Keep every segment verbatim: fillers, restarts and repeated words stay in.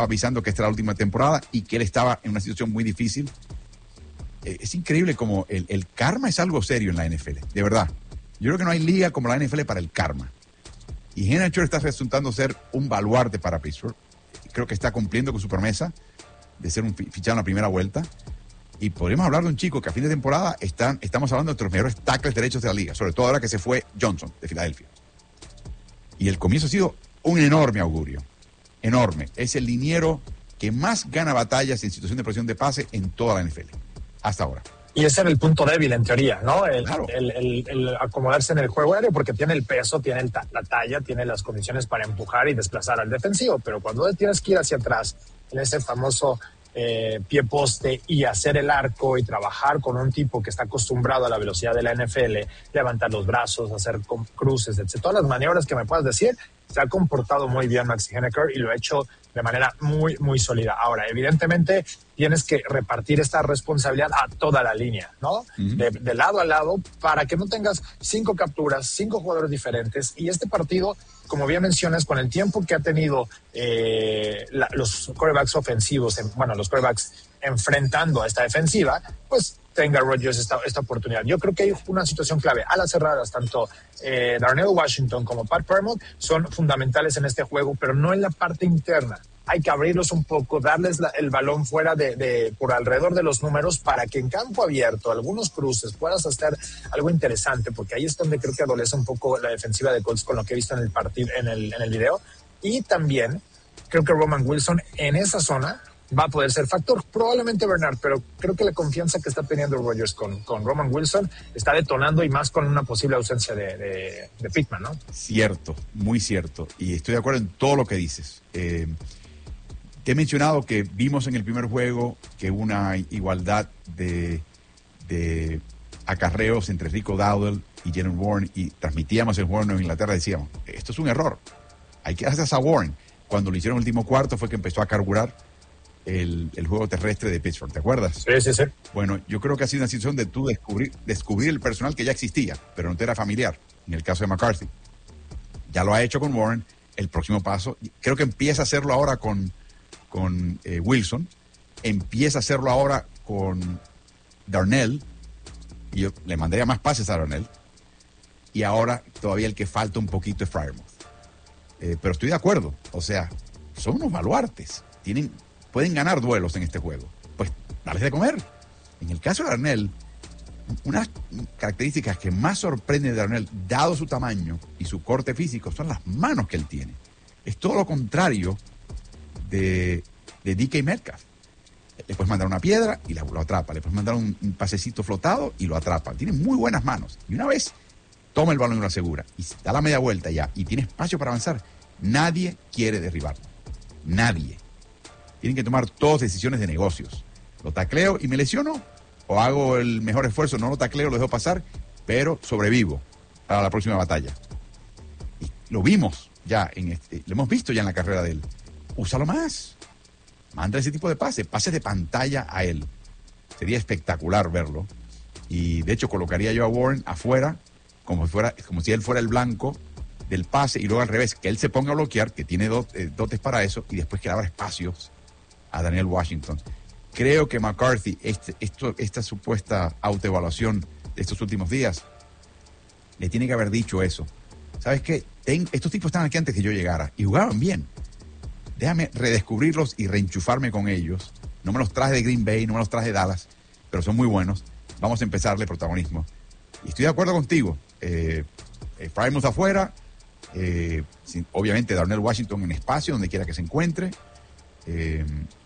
avisando que esta era la última temporada y que él estaba en una situación muy difícil. Eh, es increíble como el, el karma es algo serio en la N F L, de verdad. Yo creo que no hay liga como la N F L para el karma. Y Henry está resultando ser un baluarte para Pittsburgh. Creo que está cumpliendo con su promesa de ser un fichado en la primera vuelta. Y podríamos hablar de un chico que a fin de temporada están, estamos hablando de nuestros mejores tackles derechos de la liga, sobre todo ahora que se fue Johnson de Filadelfia. Y el comienzo ha sido un enorme augurio. Enorme. Es el liniero que más gana batallas en situación de presión de pase en toda la N F L. Hasta ahora. Y ese era el punto débil, en teoría, ¿no? El, claro. el, el, el acomodarse en el juego aéreo, porque tiene el peso, tiene el ta- la talla, tiene las condiciones para empujar y desplazar al defensivo. Pero cuando tienes que ir hacia atrás, en ese famoso eh, pie poste y hacer el arco y trabajar con un tipo que está acostumbrado a la velocidad de la N F L, levantar los brazos, hacer cruces, etcétera. Todas las maniobras que me puedas decir, se ha comportado muy bien Maxi Hennecker y lo ha hecho de manera muy, muy sólida. Ahora, evidentemente, tienes que repartir esta responsabilidad a toda la línea, ¿no? Uh-huh. De, de lado a lado, para que no tengas cinco capturas, cinco jugadores diferentes. Y este partido, como bien mencionas, con el tiempo que ha tenido eh, la, los quarterbacks ofensivos, en, bueno, los quarterbacks enfrentando a esta defensiva, pues tenga Rodgers esta, esta oportunidad. Yo creo que hay una situación clave. A las cerradas, tanto eh, Darnell Washington como Pat Pearmont son fundamentales en este juego, pero no en la parte interna. Hay que abrirlos un poco, darles la, el balón fuera de, de, por alrededor de los números para que en campo abierto, algunos cruces, puedas hacer algo interesante, porque ahí es donde creo que adolece un poco la defensiva de Colts con lo que he visto en el partido, en el, en el video. Y también creo que Roman Wilson en esa zona va a poder ser factor, probablemente Bernard, pero creo que la confianza que está teniendo Rodgers con, con Roman Wilson está detonando, y más con una posible ausencia de, de, de Pittman, ¿no? Cierto, muy cierto, y estoy de acuerdo en todo lo que dices. Eh, te he mencionado que vimos en el primer juego que una igualdad de, de acarreos entre Rico Dowdle y Jalen Warren, y transmitíamos el juego en Inglaterra, decíamos, esto es un error, hay que hacer a Warren. Cuando lo hicieron en el último cuarto fue que empezó a carburar El, el juego terrestre de Pittsburgh, ¿te acuerdas? Sí, sí, sí. Bueno, yo creo que ha sido una situación de tú descubrir, descubrir el personal que ya existía, pero no te era familiar, en el caso de McCarthy. Ya lo ha hecho con Warren, el próximo paso, creo que empieza a hacerlo ahora con, con eh, Wilson, empieza a hacerlo ahora con Darnell, y yo le mandaría más pases a Darnell, y ahora todavía el que falta un poquito es Freiermuth. Eh, pero estoy de acuerdo, o sea, son unos baluartes, tienen... pueden ganar duelos en este juego. Pues darles de comer. En el caso de Darnell, unas características que más sorprenden de Darnell, dado su tamaño y su corte físico, son las manos que él tiene. Es todo lo contrario de, de D K Metcalf. Le puedes mandar una piedra y la, lo atrapa. Le puedes mandar un, un pasecito flotado y lo atrapa. Tiene muy buenas manos. Y una vez toma el balón y lo asegura y da la media vuelta ya y tiene espacio para avanzar, nadie quiere derribarlo. Nadie. Tienen que tomar todas decisiones de negocios. Lo tacleo y me lesiono, o hago el mejor esfuerzo, no lo tacleo, lo dejo pasar, pero sobrevivo para la próxima batalla. Y lo vimos ya, en este, lo hemos visto ya en la carrera de él. Úsalo más. Manda ese tipo de pases, pases de pantalla a él. Sería espectacular verlo. Y de hecho colocaría yo a Warren afuera, como, fuera, como si él fuera el blanco del pase, y luego al revés, que él se ponga a bloquear, que tiene dot, eh, dotes para eso, y después que le abra espacios a Daniel Washington. Creo que McCarthy, este, esto, esta supuesta autoevaluación de estos últimos días, le tiene que haber dicho eso. ¿Sabes qué? Ten, estos tipos estaban aquí antes que yo llegara y jugaban bien. Déjame redescubrirlos y reenchufarme con ellos. No me los traje de Green Bay, no me los traje de Dallas, pero son muy buenos. Vamos a empezarle protagonismo. Y estoy de acuerdo contigo. Eh, eh, Freiermuth afuera, eh, sin, obviamente Darnell Washington en espacio, donde quiera que se encuentre. Eh,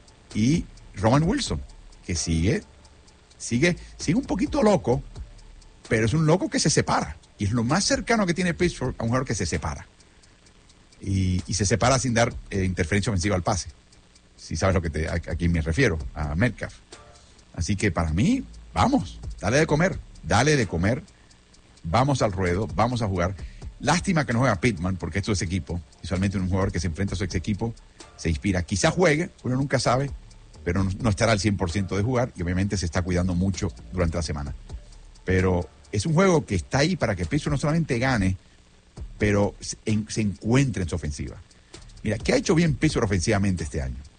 y Roman Wilson, que sigue, sigue, sigue un poquito loco, pero es un loco que se separa. Y es lo más cercano que tiene Pittsburgh a un jugador que se separa. Y, y se separa sin dar eh, interferencia ofensiva al pase. Si sabes lo que te, a, a quién me refiero, a Metcalf. Así que para mí, vamos, dale de comer, dale de comer. Vamos al ruedo, vamos a jugar. Lástima que no juega Pittman, porque esto es equipo. Usualmente un jugador que se enfrenta a su ex equipo se inspira. Quizá juegue, uno nunca sabe, pero no, no estará al cien por ciento de jugar y obviamente se está cuidando mucho durante la semana. Pero es un juego que está ahí para que Pittsburgh no solamente gane, pero se, en, se encuentre en su ofensiva. Mira, ¿qué ha hecho bien Pittsburgh ofensivamente este año?